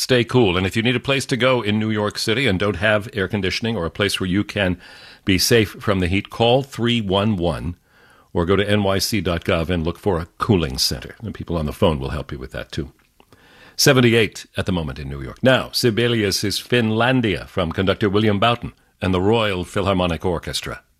stay cool. And if you need a place to go in New York City and don't have air conditioning or a place where you can be safe from the heat, call 311 or go to nyc.gov and look for a cooling center. And people on the phone will help you with that, too. 78 at the moment in New York. Now, Sibelius is Finlandia from conductor William Boughton and the Royal Philharmonic Orchestra.